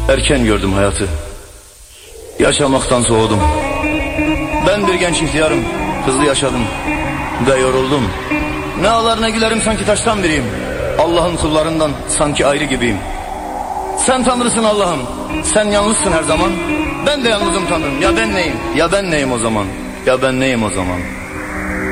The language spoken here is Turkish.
Erken gördüm hayatı. Yaşamaktan soğudum. Ben bir genç ihtiyarım. Hızlı yaşadım ve yoruldum. Ne ağlar ne gülerim, sanki taştan biriyim. Allah'ın kullarından sanki ayrı gibiyim. Sen Tanrısın Allah'ım. Sen yalnızsın her zaman. Ben de yalnızım Tanrım. Ya ben neyim? Ya ben neyim o zaman? Ya ben neyim o zaman?